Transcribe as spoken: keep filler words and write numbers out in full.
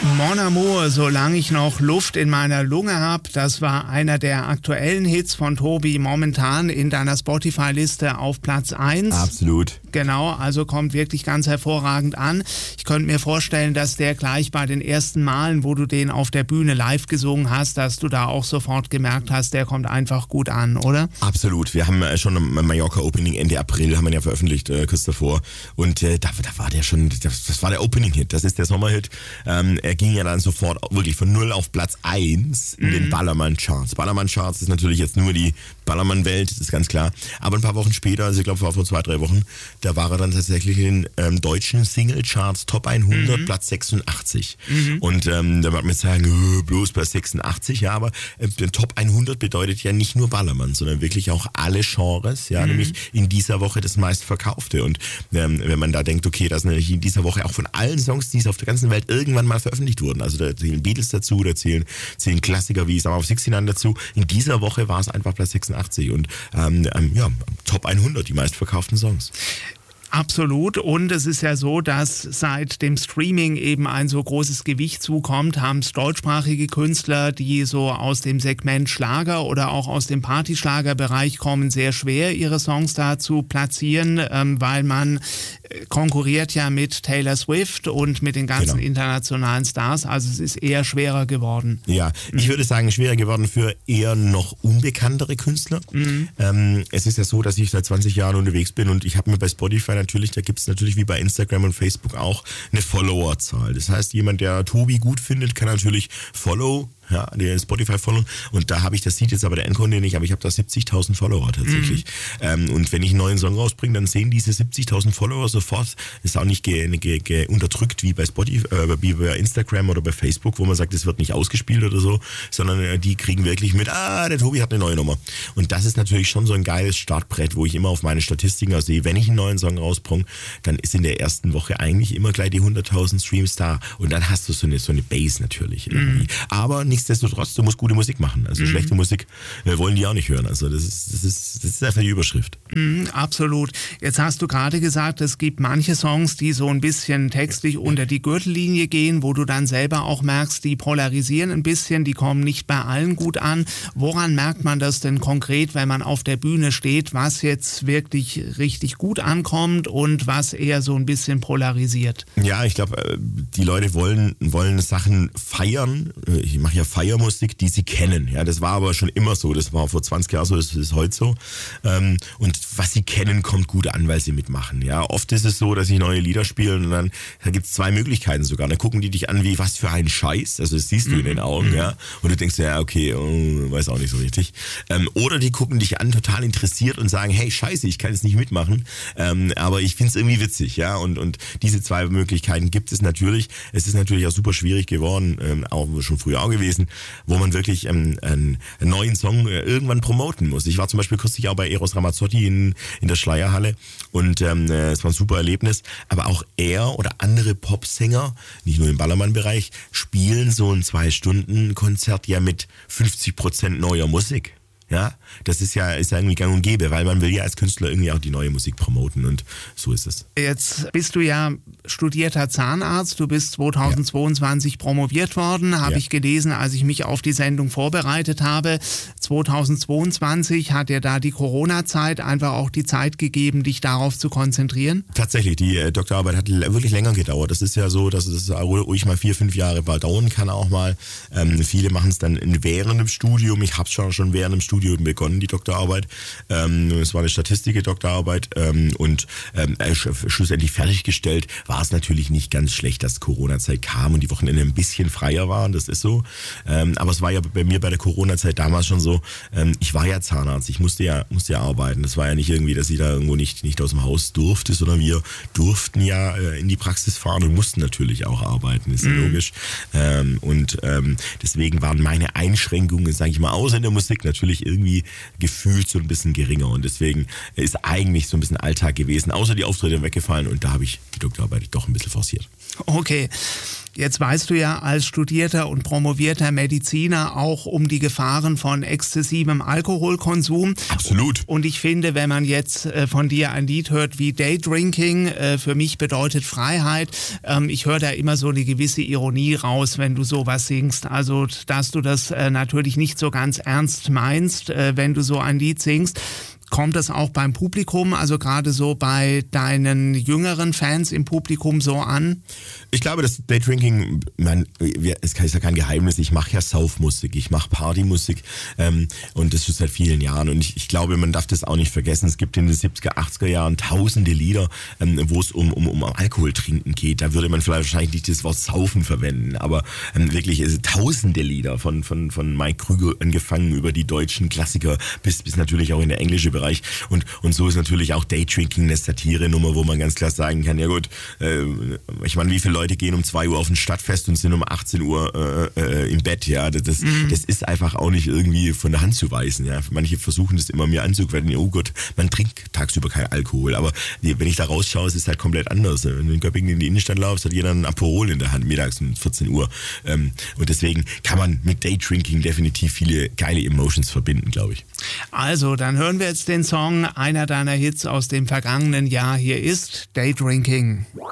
Mon Amour, solange ich noch Luft in meiner Lunge habe, das war einer der aktuellen Hits von Tobi, momentan in deiner Spotify-Liste auf Platz eins. Absolut. Genau, also kommt wirklich ganz hervorragend an. Ich könnte mir vorstellen, dass der gleich bei den ersten Malen, wo du den auf der Bühne live gesungen hast, dass du da auch sofort gemerkt hast, der kommt einfach gut an, oder? Absolut. Wir haben schon am Mallorca Opening Ende April, haben wir ja veröffentlicht, äh, kurz davor. Und äh, da, da war der schon, das, das war der Opening-Hit, das ist der Sommerhit. Ähm, er ging ja dann sofort wirklich von null auf Platz eins in mhm. den Ballermann-Charts. Ballermann-Charts ist natürlich jetzt nur die Ballermann-Welt, das ist ganz klar. Aber ein paar Wochen später, also ich glaube, es war vor zwei, drei Wochen, da war er dann tatsächlich in den ähm, deutschen Single-Charts Top hundert, mhm. Platz sechsundachtzig. Mhm. Und ähm, da wird man sagen, äh, bloß bei sechsundachtzig, ja, aber äh, Top hundert bedeutet ja nicht nur Ballermann, sondern wirklich auch alle Genres, ja, mhm. nämlich in dieser Woche das meistverkaufte. Und ähm, wenn man da denkt, okay, das sind natürlich in dieser Woche auch von allen Songs, die es auf der ganzen Welt irgendwann mal veröffentlicht wurden, also da zählen Beatles dazu, da zählen, zählen Klassiker wie Summer of sixty-nine dazu. In dieser Woche war es einfach Platz sechsundachtzig und ähm, ähm, ja, Top hundert, die meistverkauften Songs. Absolut. Und es ist ja so, dass seit dem Streaming eben ein so großes Gewicht zukommt, haben es deutschsprachige Künstler, die so aus dem Segment Schlager oder auch aus dem Partyschlagerbereich kommen, sehr schwer, ihre Songs da zu platzieren, ähm, weil man konkurriert ja mit Taylor Swift und mit den ganzen genau. internationalen Stars. Also es ist eher schwerer geworden. Ja, ich würde sagen, schwerer geworden für eher noch unbekanntere Künstler. Mhm. Ähm, es ist ja so, dass ich seit zwanzig Jahren unterwegs bin und ich habe mir bei Spotify natürlich, da gibt es natürlich wie bei Instagram und Facebook auch eine Followerzahl. Das heißt, jemand, der Tobi gut findet, kann natürlich Follow, ja, den Spotify followen. Und da habe ich, das sieht jetzt aber der Endkunde nicht, aber ich habe da siebzigtausend Follower tatsächlich. Mhm. Ähm, und wenn ich einen neuen Song rausbringe, dann sehen diese siebzigtausend Follower sofort, ist auch nicht ge, ge, ge unterdrückt wie bei Spotify, äh, wie bei Instagram oder bei Facebook, wo man sagt, es wird nicht ausgespielt oder so, sondern äh, die kriegen wirklich mit, ah, der Tobi hat eine neue Nummer. Und das ist natürlich schon so ein geiles Startbrett, wo ich immer auf meine Statistiken sehe, wenn ich einen neuen Song rausbringe, dann ist in der ersten Woche eigentlich immer gleich die hunderttausend Streams da. Und dann hast du so eine, so eine Base natürlich irgendwie. Mhm. Aber nichtsdestotrotz, du musst gute Musik machen. Also mhm. schlechte Musik äh, wollen die auch nicht hören. Also das ist, das ist, das ist einfach die Überschrift. Mhm, absolut. Jetzt hast du gerade gesagt, es gibt manche Songs, die so ein bisschen textlich unter die Gürtellinie gehen, wo du dann selber auch merkst, die polarisieren ein bisschen, die kommen nicht bei allen gut an. Woran merkt man das denn konkret, wenn man auf der Bühne steht, was jetzt wirklich richtig gut ankommt und was eher so ein bisschen polarisiert? Ja, ich glaube, die Leute wollen, wollen Sachen feiern. Ich mache ja Feiermusik, die sie kennen. Ja, das war aber schon immer so. Das war vor zwanzig Jahren so, das ist heute so. Und was sie kennen, kommt gut an, weil sie mitmachen. Ja, oft ist es so, dass sie neue Lieder spielen und dann, da gibt es zwei Möglichkeiten sogar. Dann gucken die dich an wie, was für ein Scheiß. Also das siehst du in den Augen, mhm. ja. Und du denkst, ja, okay, oh, weiß auch nicht so richtig. Oder die gucken dich an, total interessiert und sagen, hey, scheiße, ich kann jetzt nicht mitmachen. Aber ich finde es irgendwie witzig, ja. Und, und diese zwei Möglichkeiten gibt es natürlich. Es ist natürlich auch super schwierig geworden, auch schon früher auch gewesen, wo man wirklich ähm, einen neuen Song äh, irgendwann promoten muss. Ich war zum Beispiel kürzlich auch bei Eros Ramazzotti in, in der Schleierhalle und ähm, äh, es war ein super Erlebnis. Aber auch er oder andere Popsänger, nicht nur im Ballermann-Bereich, spielen so ein Zwei-Stunden-Konzert ja mit fünfzig Prozent neuer Musik. Ja, das ist ja, ist ja irgendwie gang und gäbe, weil man will ja als Künstler irgendwie auch die neue Musik promoten und so ist es. Jetzt bist du ja studierter Zahnarzt, du bist zweitausendzweiundzwanzig ja. promoviert worden, habe ja. ich gelesen, als ich mich auf die Sendung vorbereitet habe. zweitausendzweiundzwanzig hat dir da die Corona-Zeit einfach auch die Zeit gegeben, dich darauf zu konzentrieren? Tatsächlich, die äh, Doktorarbeit hat wirklich länger gedauert. Das ist ja so, dass es ruhig mal vier, fünf Jahre bald dauern kann auch mal. Ähm, viele machen es dann während dem Studium. Ich habe es schon, schon während dem Studium begonnen, die Doktorarbeit. Ähm, es war eine Statistik-Doktorarbeit ähm, und ähm, sch- schlussendlich fertiggestellt war es natürlich nicht ganz schlecht, dass Corona-Zeit kam und die Wochenende ein bisschen freier waren, das ist so. Ähm, aber es war ja bei mir bei der Corona-Zeit damals schon so, ähm, ich war ja Zahnarzt, ich musste ja, musste ja arbeiten. Das war ja nicht irgendwie, dass ich da irgendwo nicht, nicht aus dem Haus durfte, sondern wir durften ja äh, in die Praxis fahren und mussten natürlich auch arbeiten, ist ja mhm. logisch. Ähm, und ähm, deswegen waren meine Einschränkungen, sage ich mal, außer in der Musik natürlich irgendwie gefühlt so ein bisschen geringer und deswegen ist eigentlich so ein bisschen Alltag gewesen, außer die Auftritte weggefallen und da habe ich die Doktorarbeit doch ein bisschen forciert. Okay. Jetzt weißt du ja als studierter und promovierter Mediziner auch um die Gefahren von exzessivem Alkoholkonsum. Absolut. Und ich finde, wenn man jetzt äh, von dir ein Lied hört wie Daydrinking, äh, für mich bedeutet Freiheit, ähm, ich höre da immer so eine gewisse Ironie raus, wenn du sowas singst. Also, dass du das äh, natürlich nicht so ganz ernst meinst, äh, wenn du so ein Lied singst. Kommt das auch beim Publikum, also gerade so bei deinen jüngeren Fans im Publikum so an? Ich glaube, das Daydrinking, man, es ist ja kein Geheimnis, ich mache ja Saufmusik, ich mache Partymusik ähm, und das schon seit vielen Jahren und ich, ich glaube, man darf das auch nicht vergessen, es gibt in den siebziger, achtziger Jahren tausende Lieder, ähm, wo es um, um, um Alkohol trinken geht, da würde man vielleicht wahrscheinlich nicht das Wort Saufen verwenden, aber ähm, wirklich es sind tausende Lieder von, von, von Mike Krüger angefangen über die deutschen Klassiker bis, bis natürlich auch in der englische Bereich und, und so ist natürlich auch Daydrinking eine Satire-Nummer, wo man ganz klar sagen kann, ja gut, äh, ich meine, wie viele Leute gehen um zwei Uhr auf ein Stadtfest und sind um achtzehn Uhr äh, äh, im Bett, ja, das, mhm. das ist einfach auch nicht irgendwie von der Hand zu weisen, ja, manche versuchen das immer mir anzuquetschen, oh Gott, man trinkt tagsüber keinen Alkohol, aber wenn ich da rausschaue, ist es halt komplett anders, wenn du in Göppingen in die Innenstadt laufst, hat jeder ein Aperol in der Hand, mittags um vierzehn Uhr ähm, und deswegen kann man mit Daydrinking definitiv viele geile Emotions verbinden, glaube ich. Also, dann hören wir jetzt den Song, einer deiner Hits aus dem vergangenen Jahr. Hier ist Daydrinking.